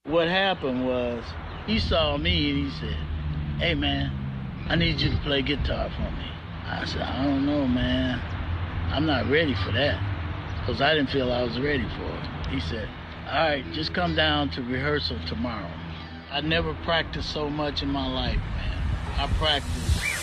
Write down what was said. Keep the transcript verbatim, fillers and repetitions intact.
What happened was, he saw me and he said, hey man, I need you to play guitar for me. I said, I don't know, man. I'm not ready for that. Because I didn't feel I was ready for it. He said, all right, just come down to rehearsal tomorrow. I never practiced so much in my life, man. I practiced